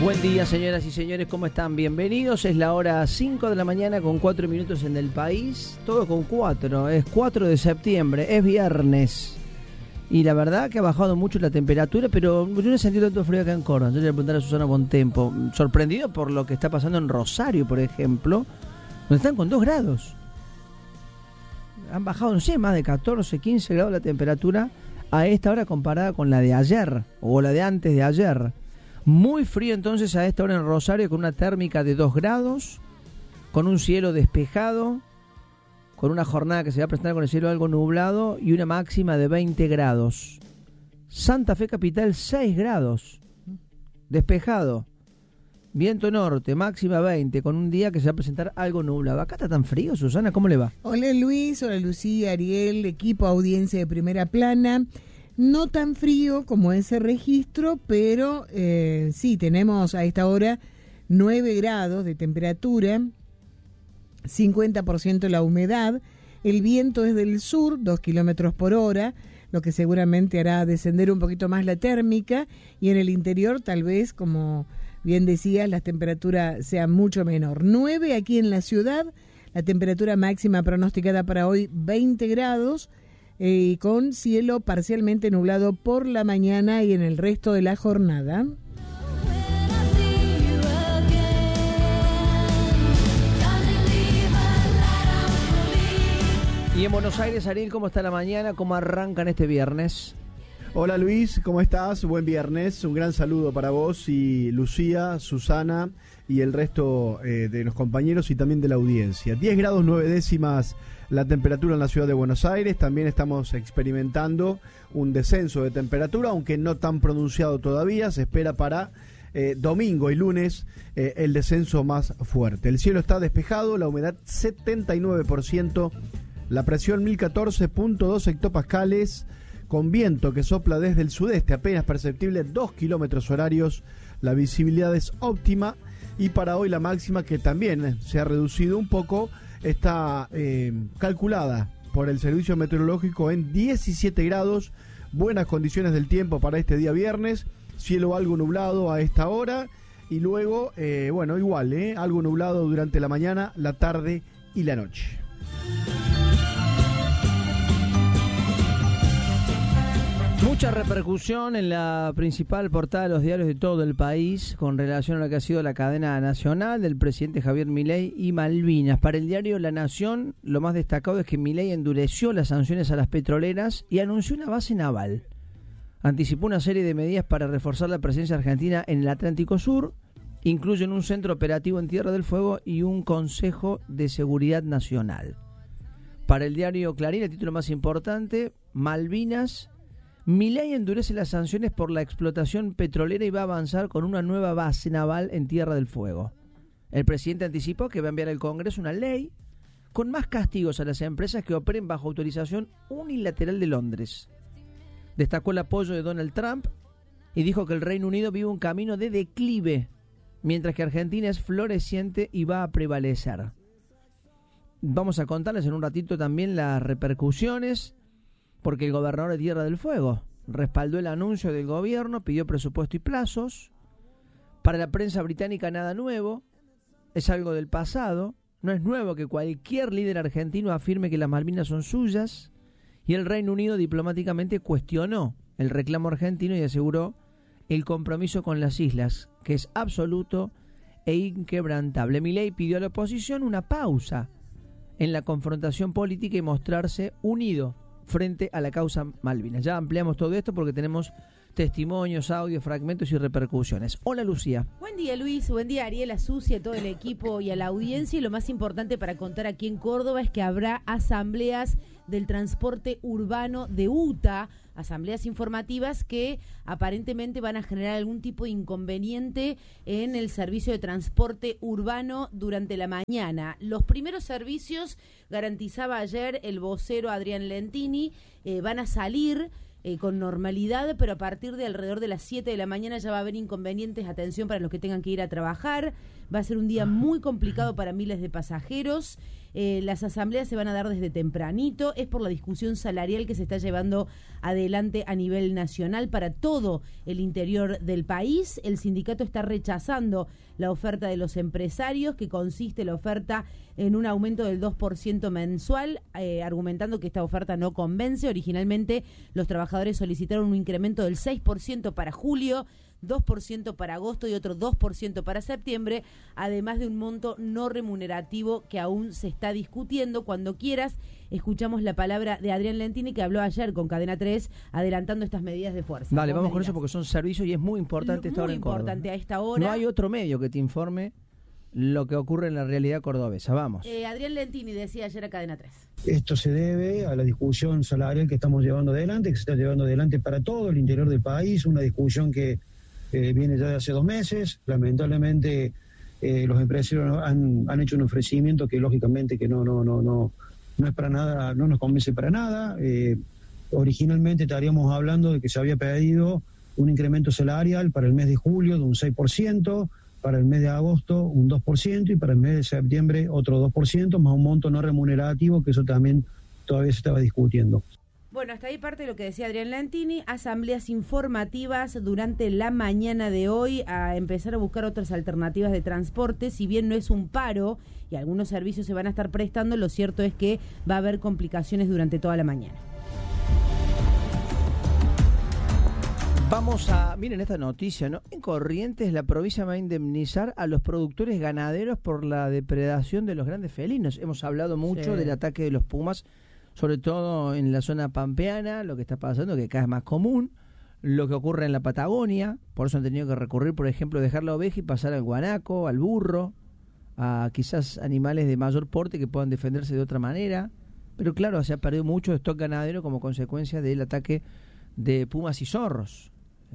Buen día, señoras y señores, ¿cómo están? Bienvenidos. Es la hora 5 de la mañana con 4 minutos en el país. Todo con 4. Es 4 de septiembre, es viernes. Y la verdad que ha bajado mucho la temperatura, pero yo no he sentido tanto frío acá en Córdoba. Yo le voy a preguntar a Susana Bontempo. Sorprendido por lo que está pasando en Rosario, por ejemplo, donde están con 2 grados. Han bajado, no sé, más de 14, 15 grados la temperatura a esta hora comparada con la de ayer o la de antes de ayer. Muy frío entonces a esta hora en Rosario, con una térmica de 2 grados, con un cielo despejado, con una jornada que se va a presentar con el cielo algo nublado y una máxima de 20 grados. Santa Fe Capital 6 grados, despejado, viento norte, máxima 20, con un día que se va a presentar algo nublado. ¿Acá está tan frío, Susana? ¿Cómo le va? Hola Luis, hola Lucía, Ariel, equipo audiencia de Primera Plana. No tan frío como ese registro, pero sí, tenemos a esta hora 9 grados de temperatura, 50% la humedad, el viento es del sur, 2 kilómetros por hora, lo que seguramente hará descender un poquito más la térmica, y en el interior tal vez, como bien decías, la temperatura sea mucho menor. 9 aquí en la ciudad, la temperatura máxima pronosticada para hoy 20 grados, y con cielo parcialmente nublado por la mañana y en el resto de la jornada. Y en Buenos Aires, Ariel, ¿cómo está la mañana? ¿Cómo arrancan este viernes? Hola Luis, ¿cómo estás? Buen viernes, un gran saludo para vos y Lucía, Susana y el resto de los compañeros y también de la audiencia. 10 grados 9 décimas la temperatura en la ciudad de Buenos Aires. También estamos experimentando un descenso de temperatura, aunque no tan pronunciado todavía. Se espera para domingo y lunes el descenso más fuerte. El cielo está despejado, la humedad 79%, la presión 1014.2 hectopascales, con viento que sopla desde el sudeste, apenas perceptible 2 kilómetros horarios. La visibilidad es óptima y para hoy la máxima, que también se ha reducido un poco, está calculada por el servicio meteorológico en 17 grados. Buenas condiciones del tiempo para este día viernes, cielo algo nublado a esta hora y luego, igual, algo nublado durante la mañana, la tarde y la noche. Mucha repercusión en la principal portada de los diarios de todo el país con relación a lo que ha sido la cadena nacional del presidente Javier Milei y Malvinas. Para el diario La Nación, lo más destacado es que Milei endureció las sanciones a las petroleras y anunció una base naval. Anticipó una serie de medidas para reforzar la presencia argentina en el Atlántico Sur, incluyen un centro operativo en Tierra del Fuego y un Consejo de Seguridad Nacional. Para el diario Clarín, el título más importante, Malvinas: Milei endurece las sanciones por la explotación petrolera y va a avanzar con una nueva base naval en Tierra del Fuego. El presidente anticipó que va a enviar al Congreso una ley con más castigos a las empresas que operen bajo autorización unilateral de Londres. Destacó el apoyo de Donald Trump y dijo que el Reino Unido vive un camino de declive, mientras que Argentina es floreciente y va a prevalecer. Vamos a contarles en un ratito también las repercusiones, porque el gobernador de Tierra del Fuego respaldó el anuncio del gobierno, pidió presupuesto y plazos. Para la prensa británica nada nuevo, es algo del pasado. No es nuevo que cualquier líder argentino afirme que las Malvinas son suyas, y el Reino Unido diplomáticamente cuestionó el reclamo argentino y aseguró el compromiso con las islas, que es absoluto e inquebrantable. Milei pidió a la oposición una pausa en la confrontación política y mostrarse unido frente a la causa Malvinas. Ya ampliamos todo esto porque tenemos testimonios, audios, fragmentos y repercusiones. Hola Lucía. Buen día Luis, buen día Ariel, a Susi, a todo el equipo y a la audiencia. Y lo más importante para contar aquí en Córdoba es que habrá asambleas del transporte urbano de UTA, asambleas informativas que aparentemente van a generar algún tipo de inconveniente en el servicio de transporte urbano durante la mañana. Los primeros servicios, garantizaba ayer el vocero Adrián Lentini, van a salir con normalidad, pero a partir de alrededor de las 7 de la mañana ya va a haber inconvenientes. Atención para los que tengan que ir a trabajar. Va a ser un día muy complicado para miles de pasajeros. Las asambleas se van a dar desde tempranito, es por la discusión salarial que se está llevando adelante a nivel nacional para todo el interior del país. El sindicato está rechazando la oferta de los empresarios, que consiste la oferta en un aumento del 2% mensual, argumentando que esta oferta no convence. Originalmente los trabajadores solicitaron un incremento del 6% para julio, 2% para agosto y otro 2% para septiembre, además de un monto no remunerativo que aún se está discutiendo. Cuando quieras, escuchamos la palabra de Adrián Lentini, que habló ayer con Cadena 3, adelantando estas medidas de fuerza. Dale, vamos con eso porque son servicios y es muy importante esta hora en Córdoba. Muy importante a esta hora. No hay otro medio que te informe lo que ocurre en la realidad cordobesa. Vamos. Adrián Lentini decía ayer a Cadena 3. Esto se debe a la discusión salarial que estamos llevando adelante, que se está llevando adelante para todo el interior del país, una discusión que viene ya de hace 2 meses. Lamentablemente los empresarios han hecho un ofrecimiento que lógicamente que no es para nada, no nos convence para nada. Originalmente estaríamos hablando de que se había pedido un incremento salarial para el mes de julio de un 6%, para el mes de agosto un 2% y para el mes de septiembre otro 2%, más un monto no remunerativo, que eso también todavía se estaba discutiendo. Bueno, hasta ahí parte de lo que decía Adrián Lentini. Asambleas informativas durante la mañana de hoy a empezar a buscar otras alternativas de transporte. Si bien no es un paro y algunos servicios se van a estar prestando, lo cierto es que va a haber complicaciones durante toda la mañana. Vamos a, miren esta noticia, ¿no? En Corrientes la provincia va a indemnizar a los productores ganaderos por la depredación de los grandes felinos. Hemos hablado mucho del ataque de los pumas, sobre todo en la zona pampeana, lo que está pasando, que cada vez es más común, lo que ocurre en la Patagonia, por eso han tenido que recurrir, por ejemplo, dejar la oveja y pasar al guanaco, al burro, a quizás animales de mayor porte que puedan defenderse de otra manera, pero claro, se ha perdido mucho stock ganadero como consecuencia del ataque de pumas y zorros.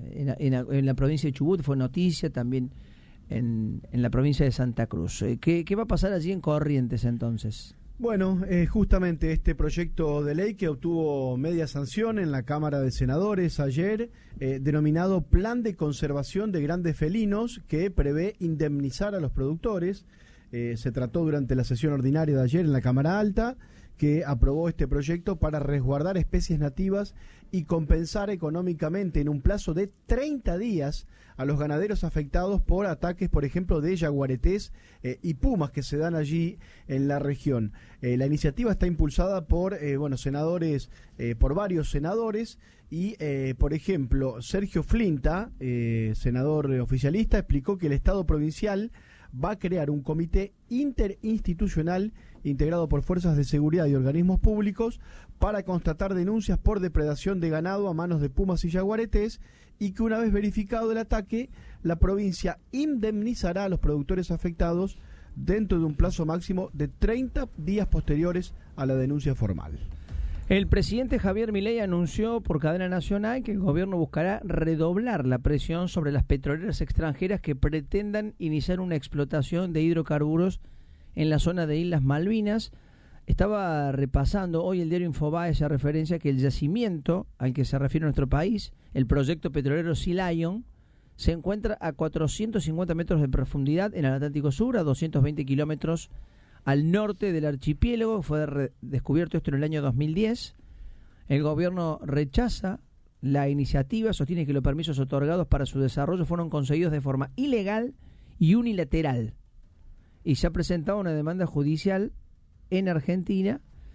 En la provincia de Chubut fue noticia, también en la provincia de Santa Cruz. ¿Qué va a pasar allí en Corrientes entonces? Bueno, justamente este proyecto de ley que obtuvo media sanción en la Cámara de Senadores ayer, denominado Plan de Conservación de Grandes Felinos, que prevé indemnizar a los productores. Se trató durante la sesión ordinaria de ayer en la Cámara Alta, que aprobó este proyecto para resguardar especies nativas y compensar económicamente en un plazo de 30 días a los ganaderos afectados por ataques, por ejemplo, de yaguaretés y pumas que se dan allí en la región. La iniciativa está impulsada por senadores, por varios senadores y, por ejemplo, Sergio Flinta, senador oficialista, explicó que el Estado provincial va a crear un comité interinstitucional integrado por fuerzas de seguridad y organismos públicos para constatar denuncias por depredación de ganado a manos de pumas y yaguaretés, y que una vez verificado el ataque, la provincia indemnizará a los productores afectados dentro de un plazo máximo de 30 días posteriores a la denuncia formal. El presidente Javier Milei anunció por cadena nacional que el gobierno buscará redoblar la presión sobre las petroleras extranjeras que pretendan iniciar una explotación de hidrocarburos en la zona de Islas Malvinas. Estaba repasando hoy el diario Infobae esa referencia que el yacimiento al que se refiere nuestro país, el proyecto petrolero Sea Lion, se encuentra a 450 metros de profundidad en el Atlántico Sur, a 220 kilómetros al norte del archipiélago. Fue descubierto esto en el año 2010. El gobierno rechaza la iniciativa, sostiene que los permisos otorgados para su desarrollo fueron concedidos de forma ilegal y unilateral. Y se ha presentado una demanda judicial en Argentina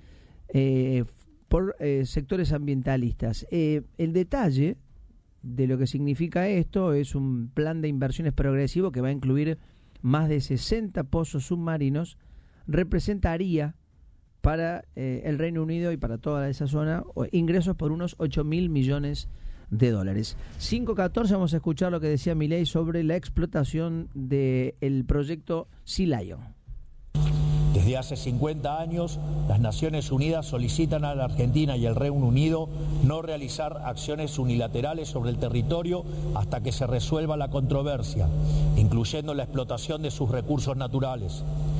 por sectores ambientalistas. El detalle de lo que significa esto es un plan de inversiones progresivo que va a incluir más de 60 pozos submarinos. Representaría para el Reino Unido y para toda esa zona ingresos por unos 8.000 millones de dólares. 5:14, vamos a escuchar lo que decía Milei sobre la explotación del proyecto Sea Lion. Desde hace 50 años, las Naciones Unidas solicitan a la Argentina y al Reino Unido no realizar acciones unilaterales sobre el territorio hasta que se resuelva la controversia, incluyendo la explotación de sus recursos naturales.